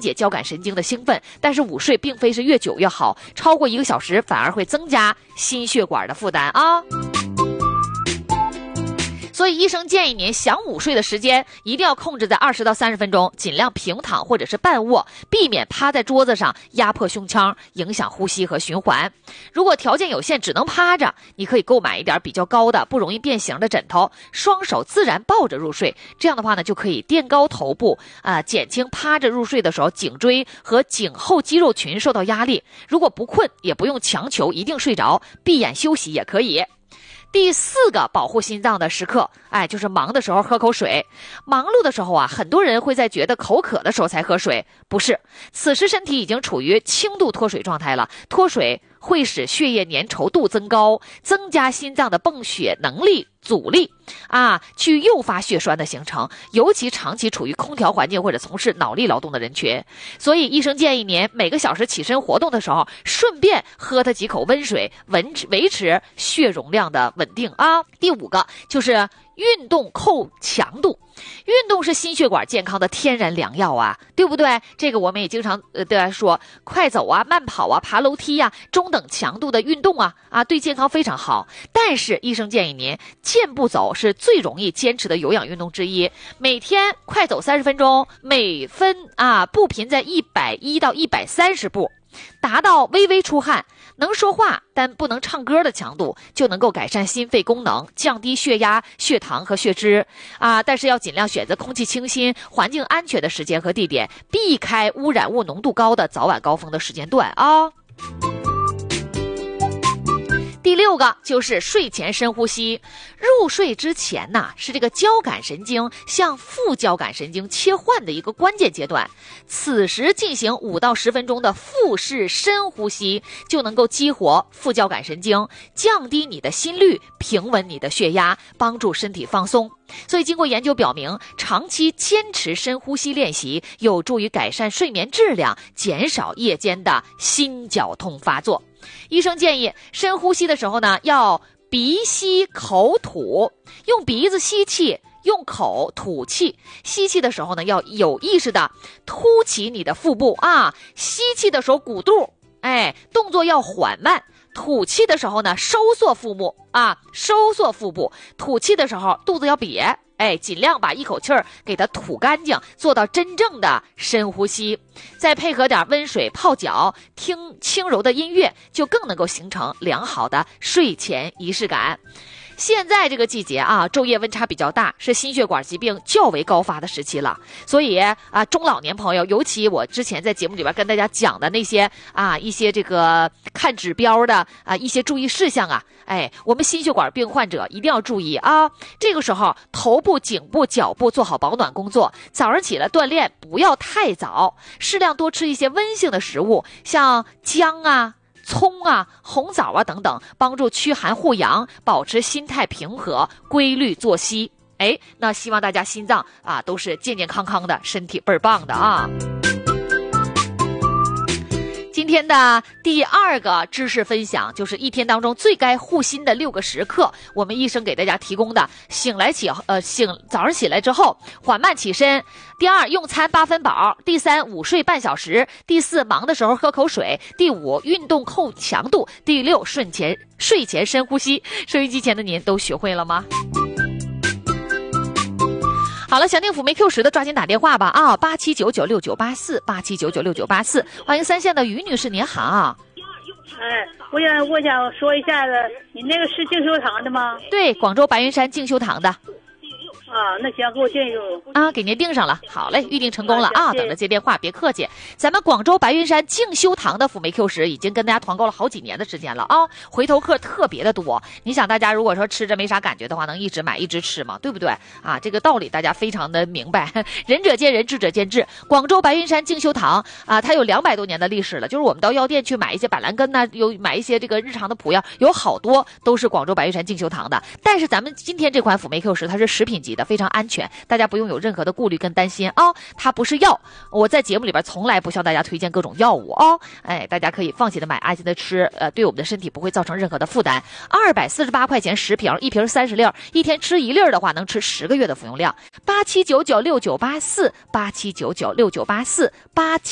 解交感神经的兴奋。但是午睡并非是越久越好，超过1个小时反而会增加心血管的负担啊。所以医生建议您想午睡的时间一定要控制在20到30分钟，尽量平躺或者是半卧，避免趴在桌子上压迫胸腔，影响呼吸和循环。如果条件有限只能趴着，你可以购买一点比较高的不容易变形的枕头，双手自然抱着入睡。这样的话呢，就可以垫高头部减轻趴着入睡的时候颈椎和颈后肌肉群受到压力。如果不困也不用强求一定睡着，闭眼休息也可以。第4个保护心脏的时刻，就是忙的时候喝口水。忙碌的时候很多人会在觉得口渴的时候才喝水，不是，此时身体已经处于轻度脱水状态了。脱水会使血液粘稠度增高，增加心脏的泵血能力阻力去诱发血栓的形成，尤其长期处于空调环境或者从事脑力劳动的人群。所以医生建议您每个小时起身活动的时候，顺便喝它几口温水，维持血容量的稳定啊。第5个就是运动扣强度。运动是心血管健康的天然良药对不对？这个我们也经常对大家说，快走慢跑爬楼梯中等强度的运动对健康非常好。但是医生建议您健步走是最容易坚持的有氧运动之一，每天快走30分钟，每分步频在110到130步，达到微微出汗，能说话但不能唱歌的强度，就能够改善心肺功能，降低血压、血糖和血脂但是要尽量选择空气清新、环境安全的时间和地点，避开污染物浓度高的早晚高峰的时间段第6个就是睡前深呼吸。入睡之前是这个交感神经向副交感神经切换的一个关键阶段，此时进行5到10分钟的腹式深呼吸，就能够激活副交感神经，降低你的心率，平稳你的血压，帮助身体放松。所以经过研究表明，长期坚持深呼吸练习有助于改善睡眠质量，减少夜间的心绞痛发作。医生建议深呼吸的时候呢，要鼻吸口吐，用鼻子吸气，用口吐气。吸气的时候呢，要有意识的凸起你的腹部吸气的时候鼓肚，动作要缓慢。吐气的时候呢，收缩腹部收缩腹部。吐气的时候肚子要瘪，尽量把一口气儿给它吐干净，做到真正的深呼吸。再配合点温水泡脚，听轻柔的音乐，就更能够形成良好的睡前仪式感。现在这个季节昼夜温差比较大，是心血管疾病较为高发的时期了。所以中老年朋友，尤其我之前在节目里边跟大家讲的那些一些这个看指标的一些注意事项我们心血管病患者一定要注意这个时候头部、颈部、脚部做好保暖工作，早上起来锻炼不要太早，适量多吃一些温性的食物，像姜葱红枣等等，帮助驱寒护阳，保持心态平和，规律作息。那希望大家心脏都是健健康康的，身体倍儿棒的今天的第2个知识分享就是一天当中最该护心的6个时刻，我们医生给大家提供的。早上起来之后缓慢起身。第2，用餐8分饱。第3，午睡半小时。第4，忙的时候喝口水。第5，运动扣强度。第6，睡前深呼吸。收音机前的您都学会了吗？好了，想听辅酶 Q10的抓紧打电话吧87996984，87996984。欢迎3线的于女士，您好。 我想说一下子，你那个是静修堂的吗？ 对，广州白云山静修堂的。 那行，给我定一个给您定上了。好嘞，预定成功了等着接电话，别客气。咱们广州白云山静修堂的辅酶 Q10已经跟大家团购了好几年的时间了回头客特别的多。你想大家如果说吃着没啥感觉的话，能一直买一直吃吗？对不对这个道理大家非常的明白。仁者见仁，智者见智。广州白云山静修堂它有200多年的历史了，就是我们到药店去买一些板蓝根有买一些这个日常的补药，有好多都是广州白云山静修堂的。但是咱们今天这款辅酶 Q10它是食品级的，非常安全，大家不用有任何的顾虑跟担心它不是药。我在节目里边从来不向大家推荐各种药物大家可以放心的买，安心的吃，对我们的身体不会造成任何的负担。248块钱10瓶，1瓶30粒，一天吃1粒的话能吃10个月的服用量。87996984，87996984，87